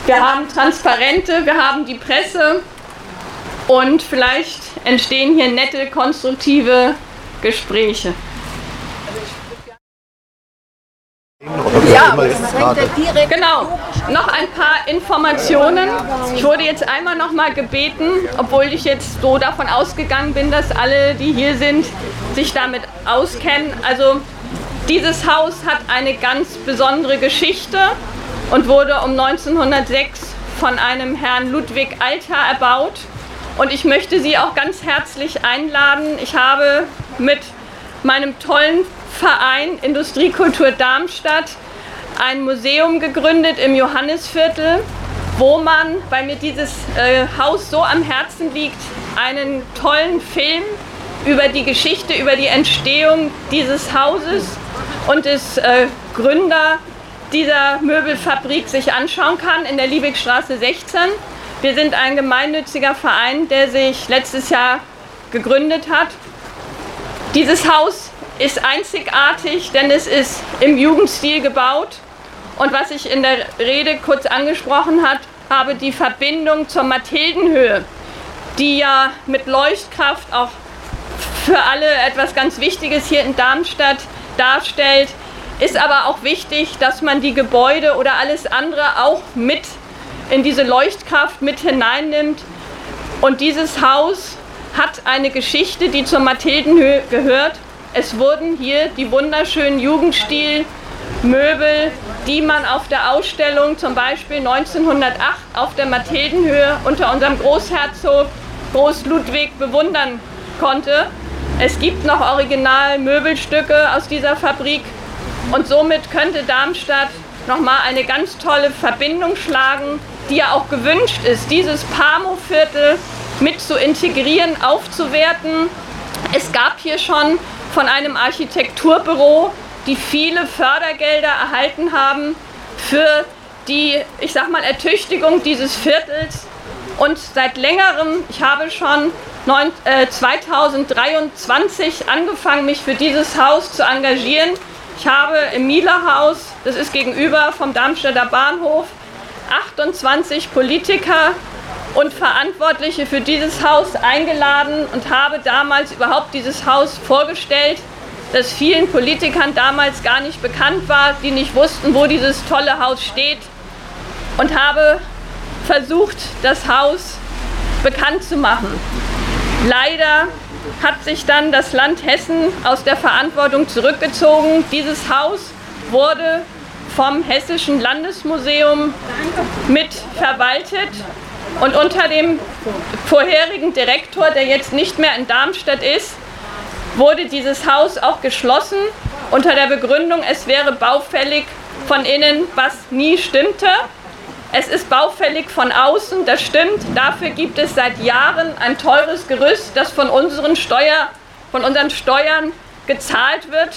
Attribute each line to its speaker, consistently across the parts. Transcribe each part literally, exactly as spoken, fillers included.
Speaker 1: Wir haben Transparente, wir haben die Presse und vielleicht entstehen hier nette, konstruktive Gespräche. Ja, genau. Noch ein paar Informationen. Ich wurde jetzt einmal noch mal gebeten, obwohl ich jetzt so davon ausgegangen bin, dass alle, die hier sind, sich damit auskennen. Also dieses Haus hat eine ganz besondere Geschichte und wurde um neunzehnhundertsechs von einem Herrn Ludwig Alter erbaut. Und ich möchte Sie auch ganz herzlich einladen. Ich habe mit meinem tollen Verein Industriekultur Darmstadt ein Museum gegründet im Johannisviertel, wo man, weil mir dieses äh, Haus so am Herzen liegt, einen tollen Film über die Geschichte, über die Entstehung dieses Hauses und des äh, Gründer dieser Möbelfabrik sich anschauen kann in der Liebigstraße sechzehn. Wir sind ein gemeinnütziger Verein, der sich letztes Jahr gegründet hat. Dieses Haus ist einzigartig, denn es ist im Jugendstil gebaut. Und was ich in der Rede kurz angesprochen hat, habe, die Verbindung zur Mathildenhöhe, die ja mit Leuchtkraft auch für alle etwas ganz Wichtiges hier in Darmstadt darstellt, ist aber auch wichtig, dass man die Gebäude oder alles andere auch mit in diese Leuchtkraft mit hineinnimmt. Und dieses Haus hat eine Geschichte, die zur Mathildenhöhe gehört. Es wurden hier die wunderschönen Jugendstilmöbel, die man auf der Ausstellung zum Beispiel neunzehnhundertacht auf der Mathildenhöhe unter unserem Großherzog Groß Ludwig bewundern konnte. Es gibt noch original Möbelstücke aus dieser Fabrik und somit könnte Darmstadt nochmal eine ganz tolle Verbindung schlagen, die ja auch gewünscht ist, dieses Pamo-Viertel mit zu integrieren, aufzuwerten. Es gab hier schon von einem Architekturbüro, die viele Fördergelder erhalten haben für die, ich sag mal, Ertüchtigung dieses Viertels. Und seit längerem, ich habe schon zweitausenddreiundzwanzig angefangen, mich für dieses Haus zu engagieren. Ich habe im Miele-Haus, das ist gegenüber vom Darmstädter Bahnhof, achtundzwanzig Politiker und Verantwortliche für dieses Haus eingeladen und habe damals überhaupt dieses Haus vorgestellt, das vielen Politikern damals gar nicht bekannt war, die nicht wussten, wo dieses tolle Haus steht, und habe versucht, das Haus bekannt zu machen. Leider hat sich dann das Land Hessen aus der Verantwortung zurückgezogen. Dieses Haus wurde vom Hessischen Landesmuseum mit verwaltet und unter dem vorherigen Direktor, der jetzt nicht mehr in Darmstadt ist, wurde dieses Haus auch geschlossen unter der Begründung, es wäre baufällig von innen, was nie stimmte. Es ist baufällig von außen, das stimmt. Dafür gibt es seit Jahren ein teures Gerüst, das von unseren, Steuer, von unseren Steuern gezahlt wird.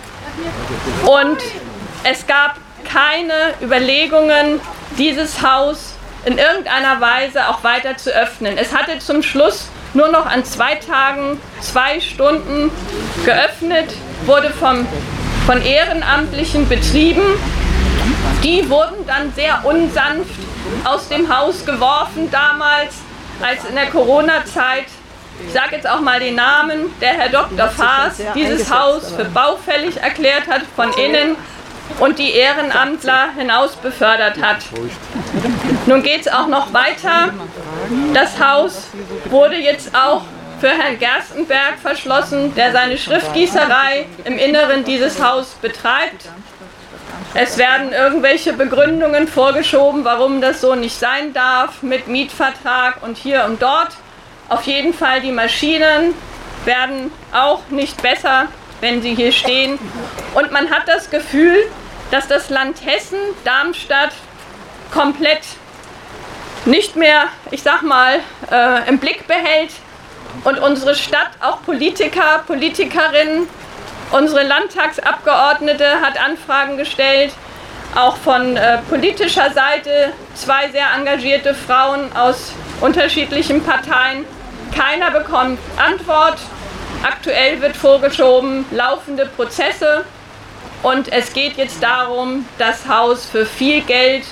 Speaker 1: Und es gab keine Überlegungen, dieses Haus in irgendeiner Weise auch weiter zu öffnen. Es hatte zum Schluss nur noch an zwei Tagen, zwei Stunden geöffnet, wurde vom, von Ehrenamtlichen betrieben. Die wurden dann sehr unsanft aus dem Haus geworfen damals, als in der Corona-Zeit, ich sage jetzt auch mal den Namen, der Herr Doktor Faas dieses Haus für baufällig erklärt hat von innen und die Ehrenamtler hinaus befördert hat. Nun geht es auch noch weiter. Das Haus wurde jetzt auch für Herrn Gerstenberg verschlossen, der seine Schriftgießerei im Inneren dieses Haus betreibt. Es werden irgendwelche Begründungen vorgeschoben, warum das so nicht sein darf, mit Mietvertrag und hier und dort. Auf jeden Fall, die Maschinen werden auch nicht besser, wenn sie hier stehen. Und man hat das Gefühl, dass das Land Hessen Darmstadt komplett nicht mehr, ich sag mal, äh, im Blick behält und unsere Stadt, auch Politiker, Politikerinnen, unsere Landtagsabgeordnete hat Anfragen gestellt, auch von äh, politischer Seite, zwei sehr engagierte Frauen aus unterschiedlichen Parteien. Keiner bekommt Antwort. Aktuell wird vorgeschoben, laufende Prozesse. Und es geht jetzt darum, das Haus für viel Geld